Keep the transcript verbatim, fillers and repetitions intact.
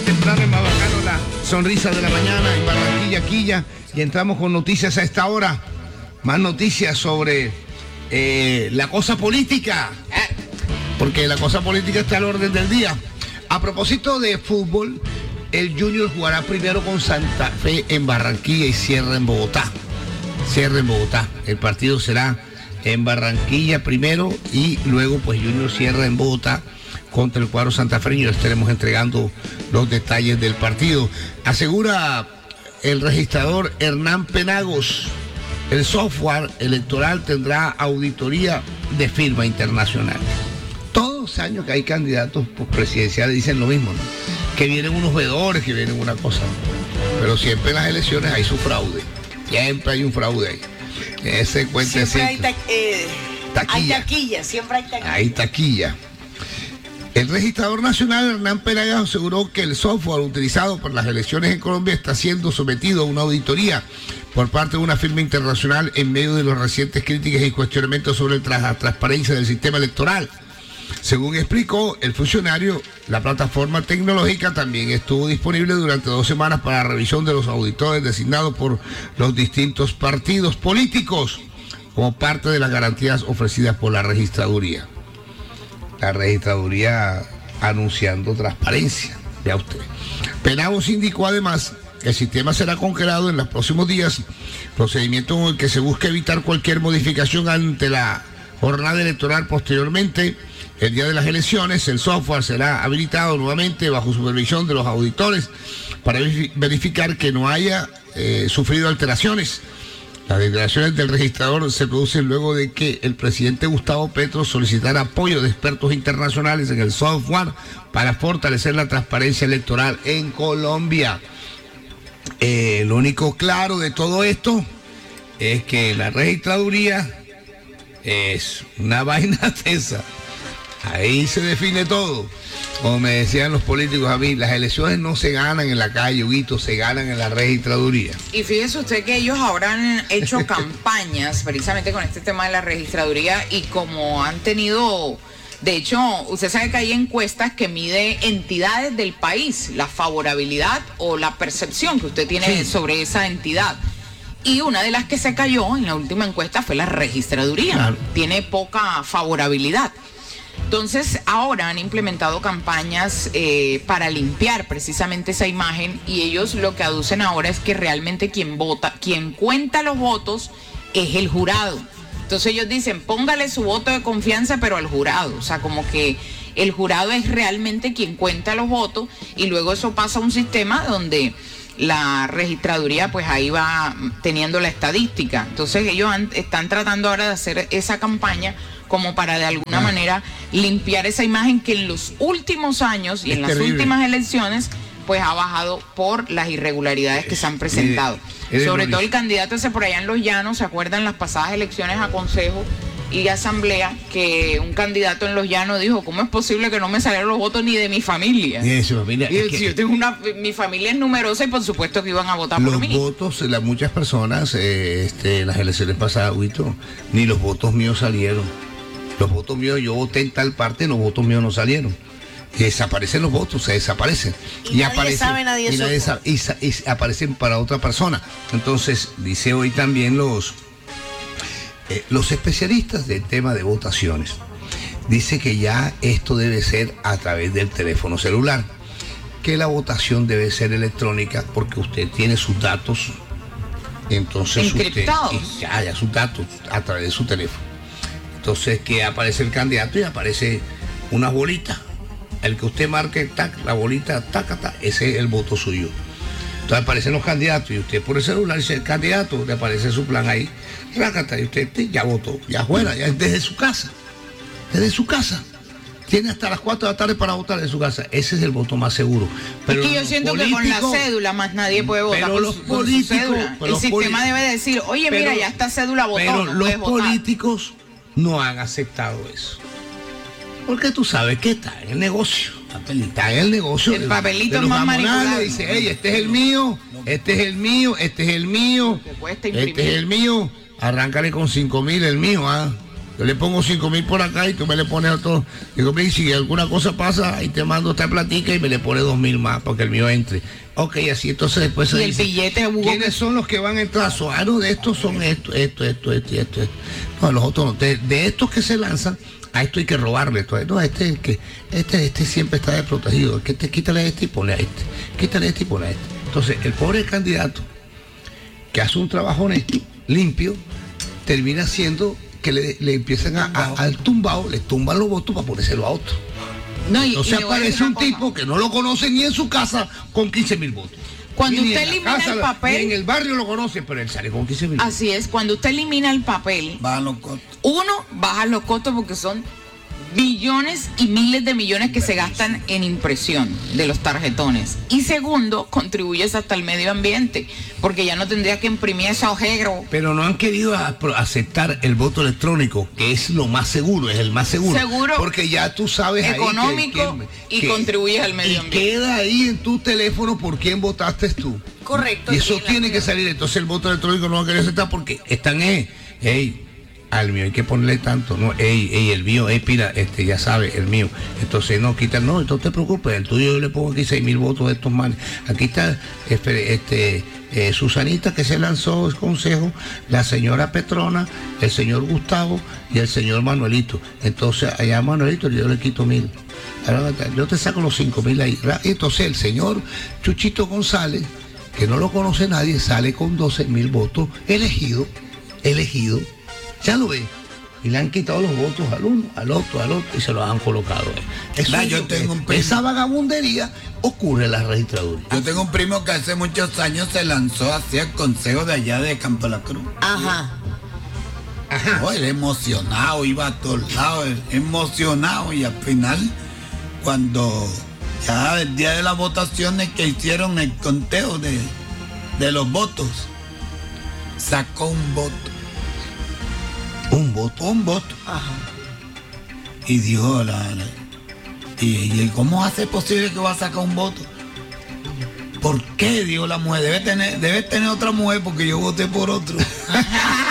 temprano es más bacano, la sonrisa de la mañana en Barranquilla, Quilla, y entramos con noticias a esta hora. Más noticias sobre eh, la cosa política, eh, porque la cosa política está al orden del día. A propósito de fútbol, el Junior jugará primero con Santa Fe en Barranquilla y cierra en Bogotá. Cierra en Bogotá. El partido será en Barranquilla primero y luego pues Junior cierra en Bogotá contra el cuadro santafreño. Estaremos entregando los detalles del partido. Asegura el registrador Hernán Penagos, el software electoral tendrá auditoría de firma internacional. Todos los años que hay candidatos presidenciales dicen lo mismo, ¿no? Que vienen unos veedores, que vienen una cosa, pero siempre en las elecciones hay su fraude. Siempre hay un fraude ahí. Ese cuentecito. Siempre hay, ta eh, taquilla. hay taquilla, siempre hay taquilla. Hay taquilla. El registrador nacional Hernán Penagos aseguró que el software utilizado para las elecciones en Colombia está siendo sometido a una auditoría por parte de una firma internacional en medio de las recientes críticas y cuestionamientos sobre la transparencia del sistema electoral. Según explicó el funcionario, la plataforma tecnológica también estuvo disponible durante dos semanas para la revisión de los auditores designados por los distintos partidos políticos como parte de las garantías ofrecidas por la registraduría. La registraduría anunciando transparencia, vea usted. Penagos indicó además que el sistema será congelado en los próximos días, procedimiento en el que se busca evitar cualquier modificación ante la jornada electoral posteriormente. El día de las elecciones, el software será habilitado nuevamente bajo supervisión de los auditores para verificar que no haya eh, sufrido alteraciones. Las declaraciones del registrador se producen luego de que el presidente Gustavo Petro solicitara apoyo de expertos internacionales en el software para fortalecer la transparencia electoral en Colombia. Eh, lo único claro de todo esto es que la registraduría es una vaina tesa. Ahí se define todo. Como me decían los políticos a mí, las elecciones no se ganan en la calle, Huguito, se ganan en la registraduría. Y fíjese usted que ellos ahora han hecho campañas precisamente con este tema de la registraduría y como han tenido, de hecho, usted sabe que hay encuestas que mide entidades del país, la favorabilidad o la percepción que usted tiene sí. sobre esa entidad. Y una de las que se cayó en la última encuesta fue la registraduría. Claro. Tiene poca favorabilidad. Entonces, ahora han implementado campañas eh, para limpiar precisamente esa imagen y ellos lo que aducen ahora es que realmente quien vota, quien cuenta los votos es el jurado. Entonces ellos dicen, póngale su voto de confianza, pero al jurado. O sea, como que el jurado es realmente quien cuenta los votos y luego eso pasa a un sistema donde la registraduría pues ahí va teniendo la estadística. Entonces ellos han, están tratando ahora de hacer esa campaña como para de alguna ah. manera limpiar esa imagen que en los últimos años y es en las terrible. últimas elecciones pues ha bajado por las irregularidades que se han presentado. Es, es Sobre todo el candidato ese por allá en Los Llanos, ¿se acuerdan las pasadas elecciones a consejo y asamblea que un candidato en Los Llanos dijo, ¿cómo es posible que no me salieron los votos ni de mi familia? Ni de su familia. Y es que yo tengo una, mi familia es numerosa y por supuesto que iban a votar por mí. Los votos, la, muchas personas, eh, este, las elecciones pasadas, Huito, ni los votos míos salieron. Los votos míos, yo voté en tal parte, los votos míos no salieron. Y desaparecen los votos, se desaparecen. Y, y nadie aparecen, sabe, nadie y, nadie sabe, y, y aparecen para otra persona. Entonces, dice hoy también los... Eh, los especialistas del tema de votaciones dice que ya esto debe ser a través del teléfono celular, que la votación debe ser electrónica porque usted tiene sus datos, entonces encriptados. Usted, ya, ya sus datos a través de su teléfono. Entonces que aparece el candidato y aparece una bolita, el que usted marque, tac, la bolita, tac, tac, ese es el voto suyo. Entonces aparecen los candidatos y usted por el celular dice el candidato, le aparece su plan ahí, rácata, y usted ya votó, ya fuera, ya desde su casa, desde su casa. Tiene hasta las cuatro de la tarde para votar en su casa. Ese es el voto más seguro. Pero es que yo siento que con la cédula más nadie puede votar. Pero con los su, políticos, con su cédula. pero el sistema debe decir, oye, pero, mira, ya esta cédula votó. Pero no los votar. políticos no han aceptado eso. Porque tú sabes que está en el negocio. Está en el negocio. El papelito es más manipulable. Dice, hey, este es el mío, este es el mío, este es el mío, este es el mío. Arráncale con cinco mil el mío, ¿ah? Yo le pongo cinco mil por acá y tú me le pones otro. Digo, y si alguna cosa pasa, ahí te mando esta platica y me le pone dos mil más para que el mío entre. Ok, así entonces después se y el dice, billete, Hugo, ¿quiénes son los que van a entrar? So, ah, no, de estos son esto, esto, esto, esto, esto, esto. No, los otros no. De, de estos que se lanzan, a esto hay que robarle. Esto. No, este es que, este, este siempre está desprotegido. Que este, quítale a este y ponle a este. Quítale a este y ponle a este. Entonces, el pobre candidato que hace un trabajo honesto, limpio, termina siendo que le, le empiezan a, a, al tumbao, le tumban los votos para ponérselo a otro. No, y, Entonces y aparece un cosa. tipo que no lo conoce ni en su casa con quince mil votos. Cuando Ni usted en la elimina casa, el papel, ni en el barrio lo conoce, pero él sale con quince mil votos. así es, cuando usted elimina el papel, Bajan los costos. uno, baja los costos porque son billones y miles de millones que se gastan en impresión de los tarjetones. Y segundo, contribuyes hasta el medio ambiente, porque ya no tendría que imprimir ese ojero. Pero no han querido a- pro- aceptar el voto electrónico, que es lo más seguro, es el más seguro. Seguro, porque ya tú sabes ahí que- económico que- y que- contribuyes al medio y ambiente. queda ahí en tu teléfono por quién votaste tú. Correcto. Y eso y la- tiene que salir. Entonces el voto electrónico no va a querer aceptar porque están, eh, hey, al mío hay que ponerle tanto, no, ey, ey, el mío, ey, pira, este, ya sabe, el mío. Entonces no, quita, no, entonces no te preocupes, el tuyo yo le pongo aquí seis mil votos de estos manes. Aquí está, este, este eh, Susanita que se lanzó el consejo, la señora Petrona, el señor Gustavo y el señor Manuelito. Entonces allá a Manuelito yo le quito mil. Ahora, yo te saco los cinco mil ahí. Y entonces el señor Chuchito González, que no lo conoce nadie, sale con doce mil votos elegido, elegido. Ya lo ve. Y le han quitado los votos al uno, al otro, al otro y se los han colocado. Eso Da, es yo lo que- tengo un primo. esa vagabundería ocurre en la registraduría. Yo tengo un primo que hace muchos años se lanzó hacia el consejo de allá de Campo La Cruz. Ajá. Oh, él emocionado, iba a todos lados, él emocionado, y al final, cuando ya el día de las votaciones que hicieron el conteo de, de los votos, sacó un voto, Un voto. un voto, Ajá. y dijo, la, la- y, y ¿cómo hace posible que va a sacar un voto? ¿Por qué? Dijo la mujer, debe tener, debe tener otra mujer porque yo voté por otro.